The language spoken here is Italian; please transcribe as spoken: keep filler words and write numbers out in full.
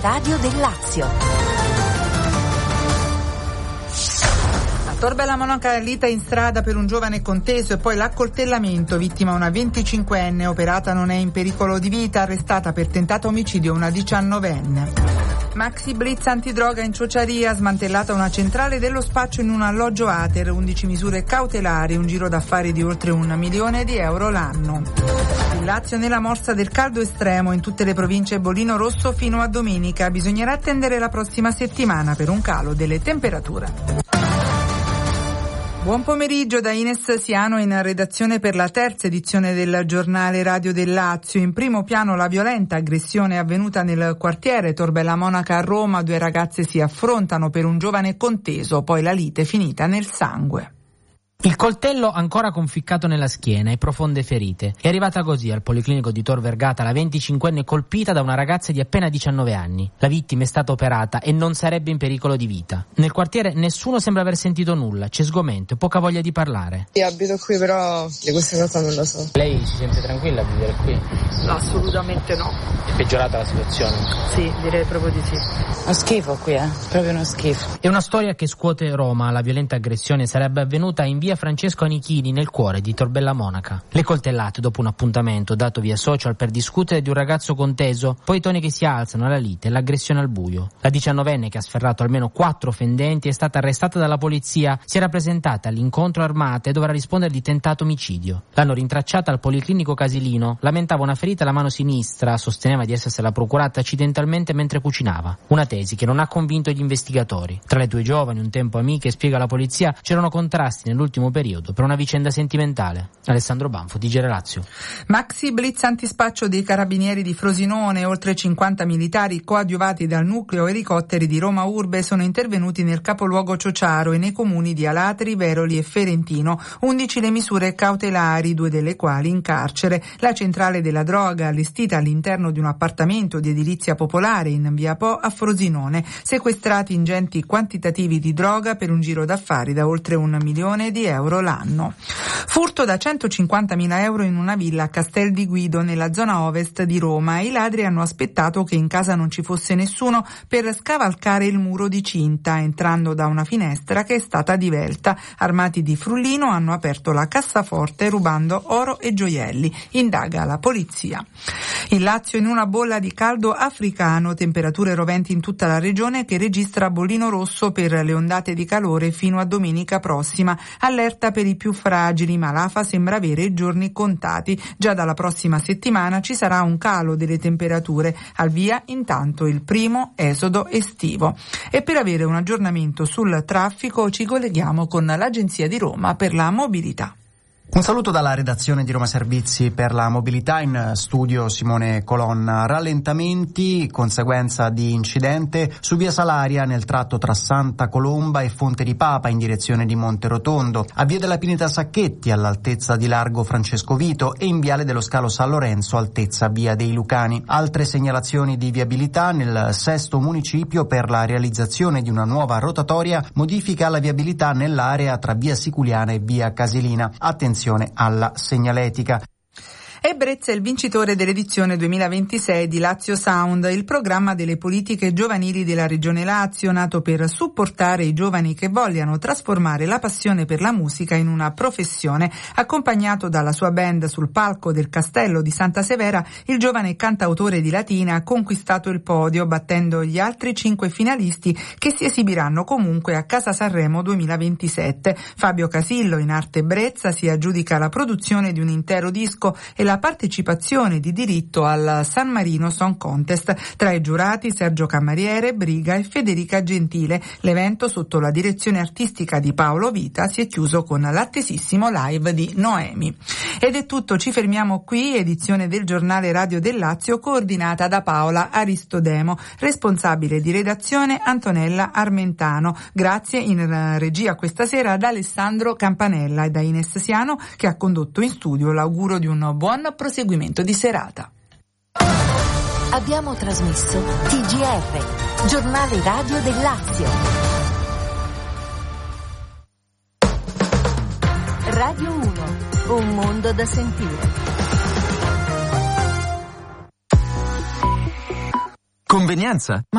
Radio del Lazio. A Torbella Monaca, lita in strada per un giovane conteso e poi l'accoltellamento, vittima una venticinquenne, operata non è in pericolo di vita, arrestata per tentato omicidio una diciannovenne. Maxi blitz antidroga in Ciociaria, smantellata una centrale dello spaccio in un alloggio Ater, undici misure cautelari, un giro d'affari di oltre un milione di euro l'anno. Il Lazio nella morsa del caldo estremo in tutte le province bollino rosso fino a domenica, bisognerà attendere la prossima settimana per un calo delle temperature. Buon pomeriggio da Ines Siano in redazione per la terza edizione del giornale Radio del Lazio. In primo piano la violenta aggressione avvenuta nel quartiere Torbella Monaca a Roma. Due ragazze si affrontano per un giovane conteso, poi la lite finita nel sangue. Il coltello ancora conficcato nella schiena e profonde ferite. È arrivata così al Policlinico di Tor Vergata la venticinquenne colpita da una ragazza di appena diciannove anni. La vittima è stata operata e non sarebbe in pericolo di vita. Nel quartiere nessuno sembra aver sentito nulla, c'è sgomento e poca voglia di parlare. Io abito qui, però di questa cosa non lo so. Lei si sente tranquilla a vivere qui? No, assolutamente no. È peggiorata la situazione? Sì, direi proprio di sì. Uno schifo qui, eh? Proprio uno schifo. È una storia che scuote Roma. La violenta aggressione sarebbe avvenuta in via Francesco Anichini nel cuore di Torbella Monaca. Le coltellate dopo un appuntamento dato via social per discutere di un ragazzo conteso, poi i toni che si alzano, la lite e l'aggressione al buio. La diciannovenne, che ha sferrato almeno quattro fendenti, è stata arrestata dalla polizia, si era presentata all'incontro armata e dovrà rispondere di tentato omicidio. L'hanno rintracciata al Policlinico Casilino, lamentava una ferita alla mano sinistra, sosteneva di essersela procurata accidentalmente mentre cucinava. Una tesi che non ha convinto gli investigatori. Tra le due giovani, un tempo amiche, spiega la polizia, c'erano contrasti nell'ultimo periodo per una vicenda sentimentale. Alessandro Banfo, T G R Lazio. Maxi blitz antispaccio dei carabinieri di Frosinone, oltre cinquanta militari coadiuvati dal nucleo elicotteri di Roma Urbe sono intervenuti nel capoluogo Ciociaro e nei comuni di Alatri, Veroli e Ferentino. undici le misure cautelari, due delle quali in carcere. La centrale della droga allestita all'interno di un appartamento di edilizia popolare in via Po a Frosinone. Sequestrati ingenti quantitativi di droga per un giro d'affari da oltre un milione di euro l'anno. Furto da centocinquantamila euro in una villa a Castel di Guido nella zona ovest di Roma. I ladri hanno aspettato che in casa non ci fosse nessuno per scavalcare il muro di cinta, entrando da una finestra che è stata divelta. Armati di frullino hanno aperto la cassaforte rubando oro e gioielli. Indaga la polizia. Il Lazio in una bolla di caldo africano, temperature roventi in tutta la regione che registra bollino rosso per le ondate di calore fino a domenica prossima. Allerta per i più fragili, ma l'A F A sembra avere i giorni contati. Già dalla prossima settimana ci sarà un calo delle temperature. Al via intanto il primo esodo estivo. E per avere un aggiornamento sul traffico ci colleghiamo con l'Agenzia di Roma per la mobilità. Un saluto dalla redazione di Roma Servizi per la mobilità, in studio Simone Colonna. Rallentamenti, conseguenza di incidente su via Salaria nel tratto tra Santa Colomba e Fonte di Papa in direzione di Monterotondo, a via della Pineta Sacchetti all'altezza di Largo Francesco Vito e in viale dello Scalo San Lorenzo altezza via dei Lucani. Altre segnalazioni di viabilità nel sesto municipio per la realizzazione di una nuova rotatoria modifica la viabilità nell'area tra via Siculiana e via Casilina. Attenzione alla segnaletica. E Brezza è il vincitore dell'edizione duemilaventisei di Lazio Sound, il programma delle politiche giovanili della Regione Lazio, nato per supportare i giovani che vogliano trasformare la passione per la musica in una professione. Accompagnato dalla sua band sul palco del Castello di Santa Severa, il giovane cantautore di Latina ha conquistato il podio, battendo gli altri cinque finalisti che si esibiranno comunque a Casa Sanremo duemilaventisette. Fabio Casillo, in arte Brezza, si aggiudica la produzione di un intero disco e la la partecipazione di diritto al San Marino Song Contest. Tra i giurati Sergio Camariere, Briga e Federica Gentile. L'evento, sotto la direzione artistica di Paolo Vita, si è chiuso con l'attesissimo live di Noemi. Ed è tutto, ci fermiamo qui. Edizione del giornale Radio del Lazio coordinata da Paola Aristodemo, responsabile di redazione Antonella Armentano. Grazie in regia questa sera ad Alessandro Campanella e da Ines Siano, che ha condotto in studio. L'auguro di un buon proseguimento di serata. Abbiamo trasmesso T G R, giornale radio del Lazio. Radio uno, un mondo da sentire. Convenienza.